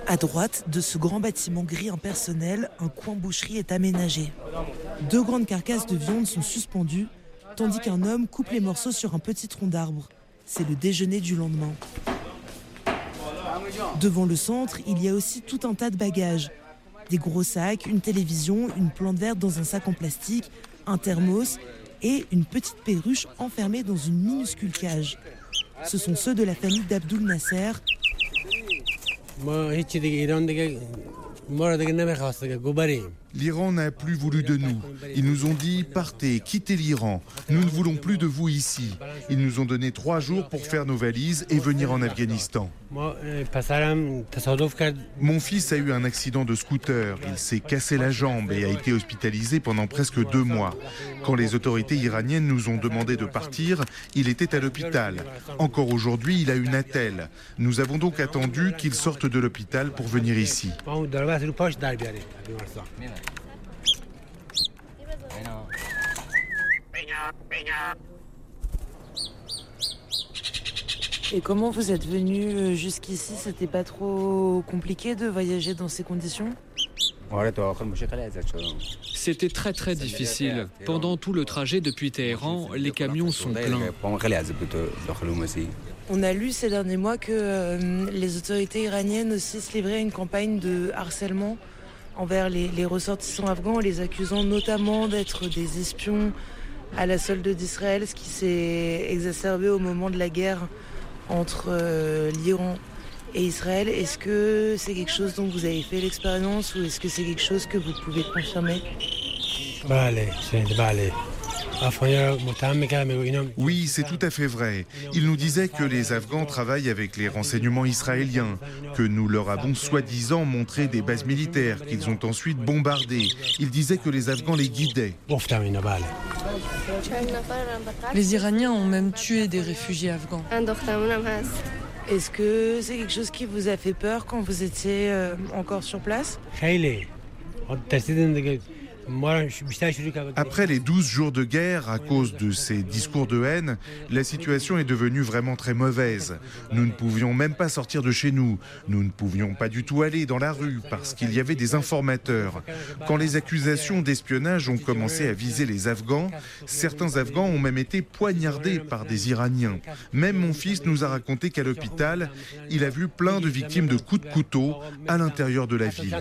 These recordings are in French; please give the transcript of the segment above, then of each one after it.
À droite de ce grand bâtiment gris impersonnel, un coin boucherie est aménagé. 2 grandes carcasses de viande sont suspendues, tandis qu'un homme coupe les morceaux sur un petit tronc d'arbre. C'est le déjeuner du lendemain. Devant le centre, il y a aussi tout un tas de bagages. Des gros sacs, une télévision, une plante verte dans un sac en plastique, un thermos et une petite perruche enfermée dans une minuscule cage. Ce sont ceux de la famille d'Abdul Nasser. L'Iran n'a plus voulu de nous. Ils nous ont dit « Partez, quittez l'Iran. Nous ne voulons plus de vous ici. » Ils nous ont donné 3 jours pour faire nos valises et venir en Afghanistan. Mon fils a eu un accident de scooter. Il s'est cassé la jambe et a été hospitalisé pendant presque 2 mois. Quand les autorités iraniennes nous ont demandé de partir, il était à l'hôpital. Encore aujourd'hui, il a une attelle. Nous avons donc attendu qu'il sorte de l'hôpital pour venir ici. Et comment vous êtes venu jusqu'ici? C'était pas trop compliqué de voyager dans ces conditions? C'était très très difficile. Pendant tout le trajet depuis Téhéran, les camions sont pleins. On a lu ces derniers mois que les autorités iraniennes aussi se livraient à une campagne de harcèlement envers les ressortissants afghans, les accusant notamment d'être des espions à la solde d'Israël, ce qui s'est exacerbé au moment de la guerre entre l'Iran et Israël. Est-ce que c'est quelque chose dont vous avez fait l'expérience ou est-ce que c'est quelque chose que vous pouvez confirmer? Oui, c'est tout à fait vrai. Il nous disait que les Afghans travaillent avec les renseignements israéliens, que nous leur avons soi-disant montré des bases militaires, qu'ils ont ensuite bombardées. Il disait que les Afghans les guidaient. Les Iraniens ont même tué des réfugiés afghans. Est-ce que c'est quelque chose qui vous a fait peur quand vous étiez encore sur place? Après les 12 jours de guerre, à cause de ces discours de haine, la situation est devenue vraiment très mauvaise. Nous ne pouvions même pas sortir de chez nous. Nous ne pouvions pas du tout aller dans la rue parce qu'il y avait des informateurs. Quand les accusations d'espionnage ont commencé à viser les Afghans, certains Afghans ont même été poignardés par des Iraniens. Même mon fils nous a raconté qu'à l'hôpital, il a vu plein de victimes de coups de couteau à l'intérieur de la ville.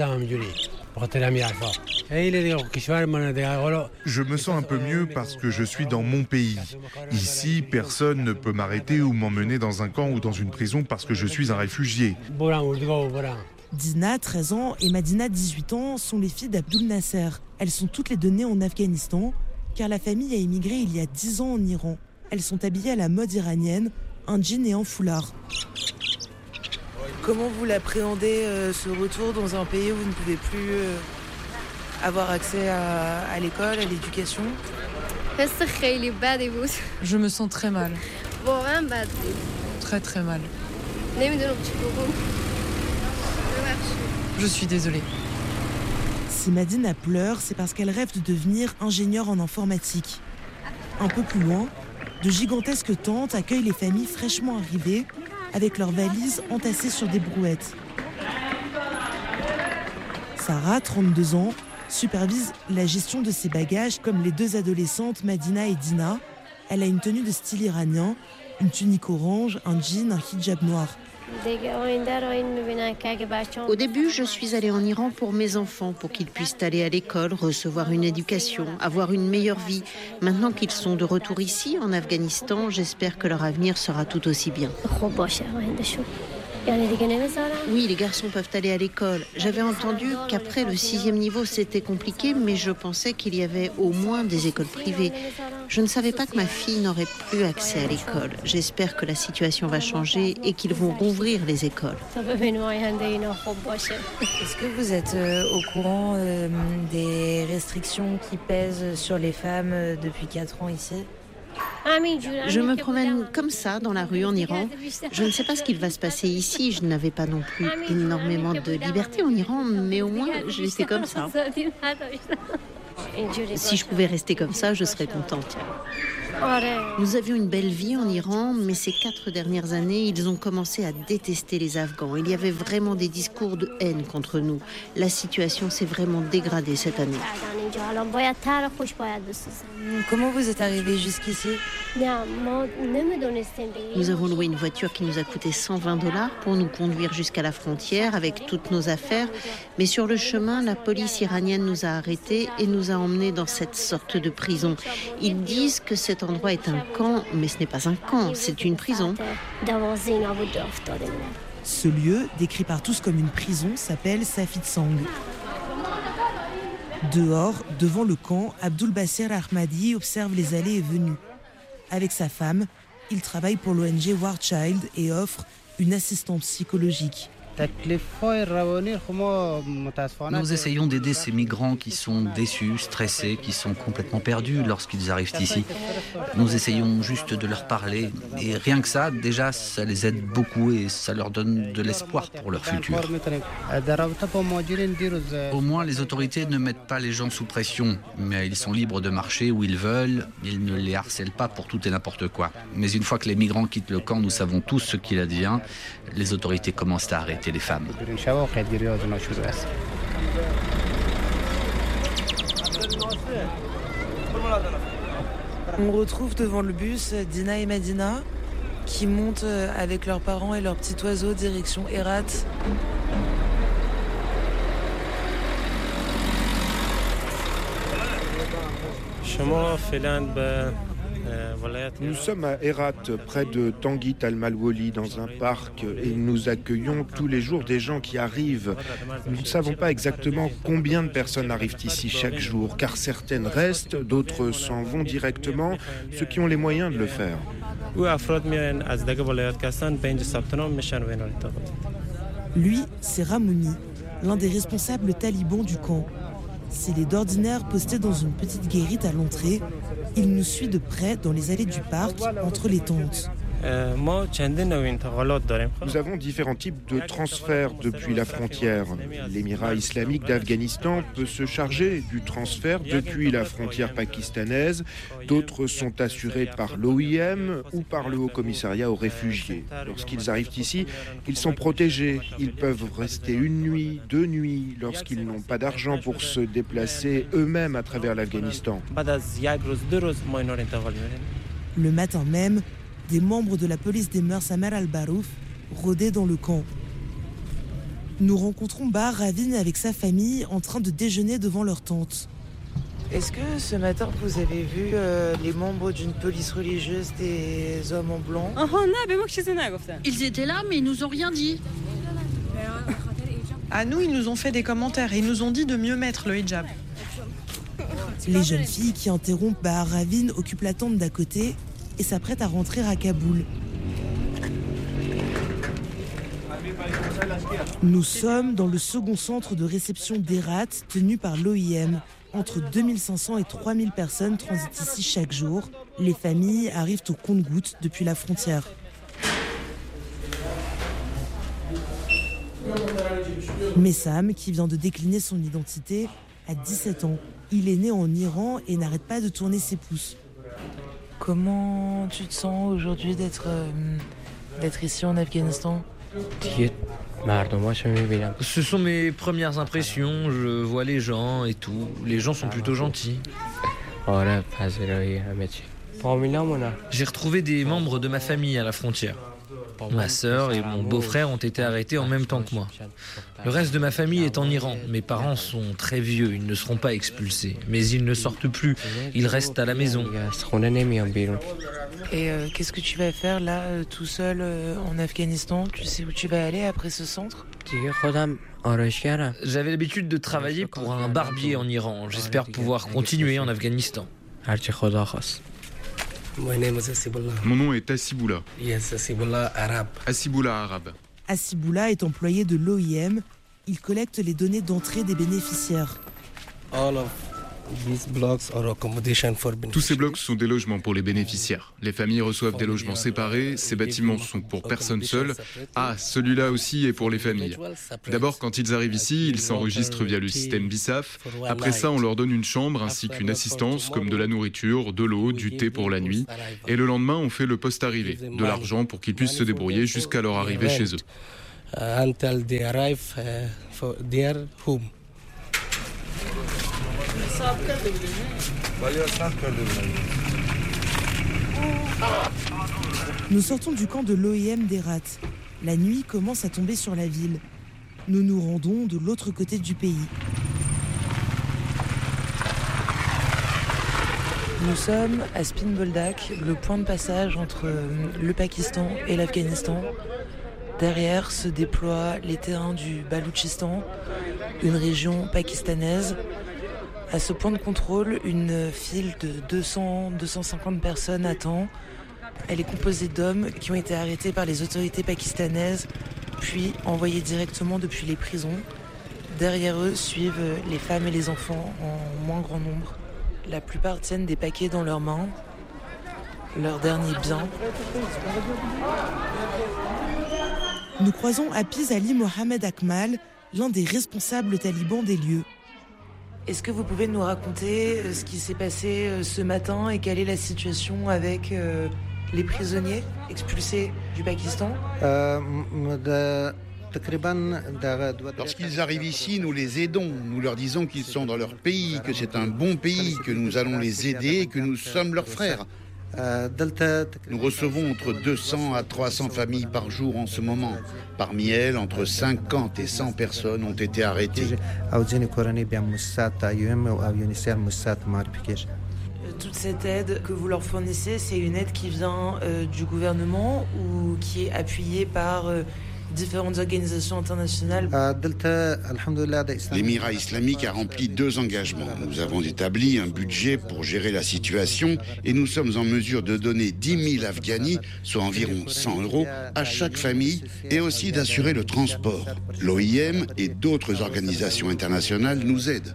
Je me sens un peu mieux parce que je suis dans mon pays. Ici, personne ne peut m'arrêter ou m'emmener dans un camp ou dans une prison parce que je suis un réfugié. Dina, 13 ans, et Madina, 18 ans, sont les filles d'Abdul Nasser. Elles sont toutes les deux nées en Afghanistan, car la famille a émigré il y a 10 ans en Iran. Elles sont habillées à la mode iranienne, un jean et un foulard. Comment vous l'appréhendez, ce retour dans un pays où vous ne pouvez plus avoir accès à l'école, à l'éducation? Je me sens très mal. Très très mal. Je suis désolée. Si Madina pleure, c'est parce qu'elle rêve de devenir ingénieure en informatique. Un peu plus loin, de gigantesques tentes accueillent les familles fraîchement arrivées avec leurs valises entassées sur des brouettes. Sarah, 32 ans, supervise la gestion de ses bagages comme les 2 adolescentes Madina et Dina. Elle a une tenue de style iranien, une tunique orange, un jean, un hijab noir. Au début, je suis allée en Iran pour mes enfants, pour qu'ils puissent aller à l'école, recevoir une éducation, avoir une meilleure vie. Maintenant qu'ils sont de retour ici, en Afghanistan, j'espère que leur avenir sera tout aussi bien. Oui, les garçons peuvent aller à l'école. J'avais entendu qu'après le 6e niveau, c'était compliqué, mais je pensais qu'il y avait au moins des écoles privées. Je ne savais pas que ma fille n'aurait plus accès à l'école. J'espère que la situation va changer et qu'ils vont rouvrir les écoles. Est-ce que vous êtes au courant des restrictions qui pèsent sur les femmes depuis 4 ans ici? Je me promène comme ça dans la rue en Iran. Je ne sais pas ce qu'il va se passer ici. Je n'avais pas non plus énormément de liberté en Iran, mais au moins j'étais comme ça. Si je pouvais rester comme ça, je serais contente. Nous avions une belle vie en Iran, mais ces 4 dernières années, ils ont commencé à détester les Afghans. Il y avait vraiment des discours de haine contre nous. La situation s'est vraiment dégradée cette année. Comment vous êtes arrivé jusqu'ici? Nous avons loué une voiture qui nous a coûté $120 pour nous conduire jusqu'à la frontière avec toutes nos affaires. Mais sur le chemin, la police iranienne nous a arrêtés et nous a emmenés dans cette sorte de prison. Ils disent que cet endroit est un camp, mais ce n'est pas un camp, c'est une prison. Ce lieu, décrit par tous comme une prison, s'appelle Safid Sang. Dehors, devant le camp, Abdul Basir Ahmadi observe les allées et venues. Avec sa femme, il travaille pour l'ONG War Child et offre une assistance psychologique. Nous essayons d'aider ces migrants qui sont déçus, stressés, qui sont complètement perdus lorsqu'ils arrivent ici. Nous essayons juste de leur parler. Et rien que ça, déjà, ça les aide beaucoup et ça leur donne de l'espoir pour leur futur. Au moins, les autorités ne mettent pas les gens sous pression. Mais ils sont libres de marcher où ils veulent. Ils ne les harcèlent pas pour tout et n'importe quoi. Mais une fois que les migrants quittent le camp, nous savons tous ce qu'il advient. Les autorités commencent à arrêter les femmes. On retrouve devant le bus Dina et Madina qui montent avec leurs parents et leur petit oiseau direction Herat. Nous sommes à Herat, près de Tanguit al-Malwoli, dans un parc, et nous accueillons tous les jours des gens qui arrivent. Nous ne savons pas exactement combien de personnes arrivent ici chaque jour, car certaines restent, d'autres s'en vont directement, ceux qui ont les moyens de le faire. Lui, c'est Ramouni, l'un des responsables talibans du camp. S'il est d'ordinaire posté dans une petite guérite à l'entrée, il nous suit de près dans les allées du parc, entre les tentes. Nous avons différents types de transferts depuis la frontière. L'Émirat islamique d'Afghanistan peut se charger du transfert depuis la frontière pakistanaise. D'autres sont assurés par l'OIM ou par le Haut-Commissariat aux réfugiés. Lorsqu'ils arrivent ici, ils sont protégés. Ils peuvent rester 1 nuit, 2 nuits, lorsqu'ils n'ont pas d'argent pour se déplacer eux-mêmes à travers l'Afghanistan. Le matin même, des membres de la police des mœurs Amer al-Barouf rôdaient dans le camp. Nous rencontrons Bahar Ravin avec sa famille en train de déjeuner devant leur tente. Est-ce que ce matin vous avez vu les membres d'une police religieuse, des hommes en blanc? Ils étaient là mais ils nous ont rien dit. À nous, ils nous ont fait des commentaires et ils nous ont dit de mieux mettre le hijab. Les jeunes filles qui interrompent Bahar Ravin occupent la tente d'à côté et s'apprête à rentrer à Kaboul. Nous sommes dans le second centre de réception d'Herat tenu par l'OIM. Entre 2500 et 3000 personnes transitent ici chaque jour. Les familles arrivent au compte-gouttes depuis la frontière. Messam, qui vient de décliner son identité, a 17 ans. Il est né en Iran et n'arrête pas de tourner ses pouces. Comment tu te sens aujourd'hui d'être ici en Afghanistan? Ce sont mes premières impressions, je vois les gens et tout. Les gens sont plutôt gentils. J'ai retrouvé des membres de ma famille à la frontière. Ma sœur et mon beau-frère ont été arrêtés en même temps que moi. Le reste de ma famille est en Iran. Mes parents sont très vieux, ils ne seront pas expulsés. Mais ils ne sortent plus, ils restent à la maison. Et qu'est-ce que tu vas faire là, tout seul en Afghanistan? Tu sais où tu vas aller après ce centre? J'avais l'habitude de travailler pour un barbier en Iran. J'espère pouvoir continuer en Afghanistan. Mon nom est Asiboula. Asiboula arabe. Asiboula est employé de l'OIM. Il collecte les données d'entrée des bénéficiaires. Tous ces blocs sont des logements pour les bénéficiaires. Les familles reçoivent des logements séparés. Ces bâtiments sont pour personnes seules. Ah, celui-là aussi est pour les familles. D'abord, quand ils arrivent ici, ils s'enregistrent via le système BISAF. Après ça, on leur donne une chambre ainsi qu'une assistance comme de la nourriture, de l'eau, du thé pour la nuit. Et le lendemain, on fait le post-arrivée, de l'argent pour qu'ils puissent se débrouiller jusqu'à leur arrivée chez eux. Nous sortons du camp de l'OIM d'Herat. La nuit commence à tomber sur la ville. Nous nous rendons de l'autre côté du pays. Nous sommes à Spin Boldak, le point de passage entre le Pakistan et l'Afghanistan. Derrière se déploient les terrains du Baloutchistan, une région pakistanaise. À ce point de contrôle, une file de 200-250 personnes attend. Elle est composée d'hommes qui ont été arrêtés par les autorités pakistanaises, puis envoyés directement depuis les prisons. Derrière eux suivent les femmes et les enfants en moins grand nombre. La plupart tiennent des paquets dans leurs mains, leur dernier bien. Nous croisons Hafiz Ali Mohamed Akmal, l'un des responsables talibans des lieux. Est-ce que vous pouvez nous raconter ce qui s'est passé ce matin et quelle est la situation avec les prisonniers expulsés du Pakistan ? Lorsqu'ils arrivent ici, nous les aidons. Nous leur disons qu'ils sont dans leur pays, que c'est un bon pays, que nous allons les aider et que nous sommes leurs frères. Nous recevons entre 200 à 300 familles par jour en ce moment. Parmi elles, entre 50 et 100 personnes ont été arrêtées. Toute cette aide que vous leur fournissez, c'est une aide qui vient du gouvernement ou qui est appuyée par différentes organisations internationales? L'émirat islamique a rempli 2 engagements. Nous avons établi un budget pour gérer la situation et nous sommes en mesure de donner 10 000 Afghani, soit environ 100 € à chaque famille et aussi d'assurer le transport. L'OIM et d'autres organisations internationales nous aident.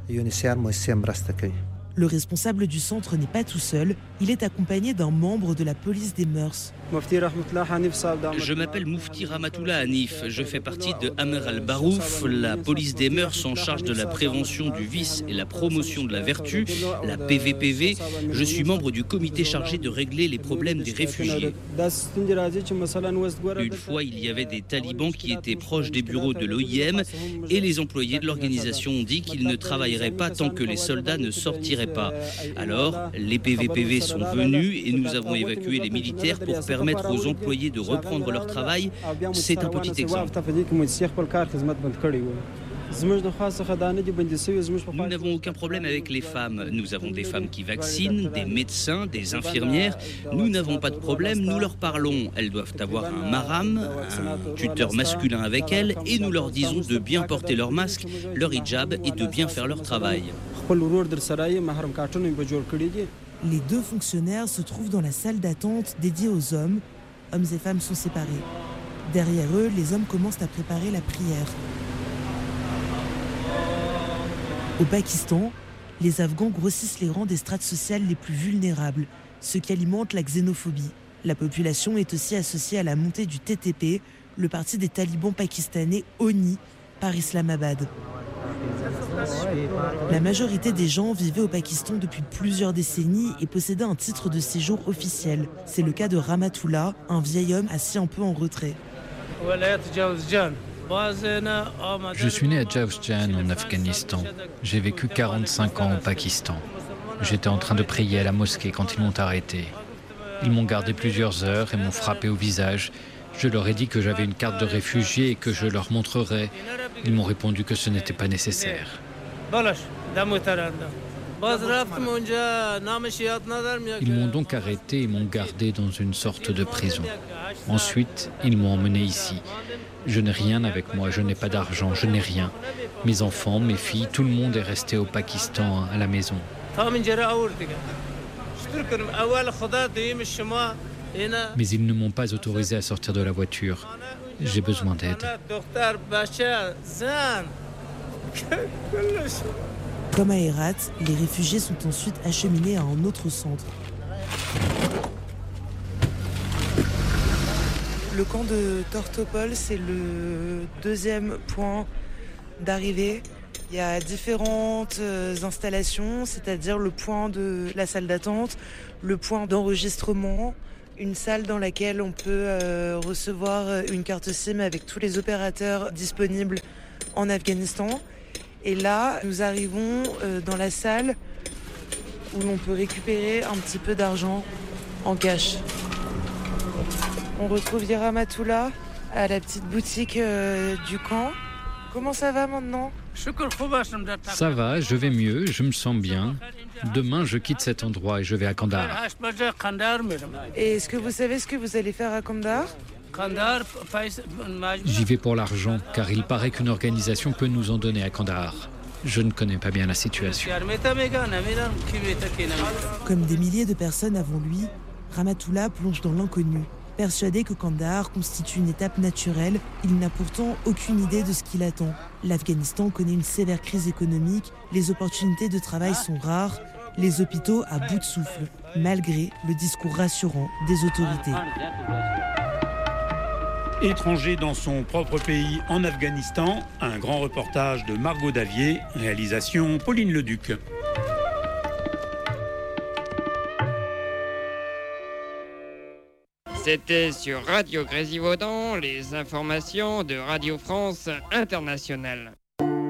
Le responsable du centre n'est pas tout seul, il est accompagné d'un membre de la police des mœurs. Je m'appelle Moufti Rahmatullah Hanif, je fais partie de Amer al-Barouf, la police des mœurs en charge de la prévention du vice et la promotion de la vertu, la PVPV. Je suis membre du comité chargé de régler les problèmes des réfugiés. Une fois, il y avait des talibans qui étaient proches des bureaux de l'OIM et les employés de l'organisation ont dit qu'ils ne travailleraient pas tant que les soldats ne sortiraient pas. Alors, les PVPV sont venus et nous avons évacué les militaires pour permettre aux employés de reprendre leur travail. C'est un petit exemple. Nous n'avons aucun problème avec les femmes. Nous avons des femmes qui vaccinent, des médecins, des infirmières. Nous n'avons pas de problème, nous leur parlons. Elles doivent avoir un maram, un tuteur masculin avec elles, et nous leur disons de bien porter leur masque, leur hijab et de bien faire leur travail. Les 2 fonctionnaires se trouvent dans la salle d'attente dédiée aux hommes. Hommes et femmes sont séparés. Derrière eux, les hommes commencent à préparer la prière. Au Pakistan, les Afghans grossissent les rangs des strates sociales les plus vulnérables, ce qui alimente la xénophobie. La population est aussi associée à la montée du TTP, le parti des talibans pakistanais ONI, par Islamabad. La majorité des gens vivaient au Pakistan depuis plusieurs décennies et possédaient un titre de séjour officiel. C'est le cas de Rahmatullah, un vieil homme assis un peu en retrait. Je suis né à Jawzjan en Afghanistan. J'ai vécu 45 ans au Pakistan. J'étais en train de prier à la mosquée quand ils m'ont arrêté. Ils m'ont gardé plusieurs heures et m'ont frappé au visage. Je leur ai dit que j'avais une carte de réfugié et que je leur montrerais. Ils m'ont répondu que ce n'était pas nécessaire. Ils m'ont donc arrêté et m'ont gardé dans une sorte de prison. Ensuite, ils m'ont emmené ici. Je n'ai rien avec moi, je n'ai pas d'argent, je n'ai rien. Mes enfants, mes filles, tout le monde est resté au Pakistan, à la maison. Mais ils ne m'ont pas autorisé à sortir de la voiture. J'ai besoin d'aide. Comme à Herat, les réfugiés sont ensuite acheminés à un autre centre. Le camp de Tortopol, c'est le deuxième point d'arrivée. Il y a différentes installations, c'est-à-dire le point de la salle d'attente, le point d'enregistrement, une salle dans laquelle on peut recevoir une carte SIM avec tous les opérateurs disponibles en Afghanistan. Et là, nous arrivons dans la salle où l'on peut récupérer un petit peu d'argent en cash. On retrouve Yaramatullah à la petite boutique du camp. Comment ça va maintenant ? Ça va, je vais mieux, je me sens bien. Demain, je quitte cet endroit et je vais à Kandahar. Et est-ce que vous savez ce que vous allez faire à Kandahar ? J'y vais pour l'argent, car il paraît qu'une organisation peut nous en donner à Kandahar. Je ne connais pas bien la situation. Comme des milliers de personnes avant lui, Ramatullah plonge dans l'inconnu. Persuadé que Kandahar constitue une étape naturelle, il n'a pourtant aucune idée de ce qui l'attend. L'Afghanistan connaît une sévère crise économique, les opportunités de travail sont rares, les hôpitaux à bout de souffle, malgré le discours rassurant des autorités. Étranger dans son propre pays en Afghanistan, un grand reportage de Margot Davier, réalisation Pauline Leduc. C'était sur Radio Grésivaudan, les informations de Radio France Internationale.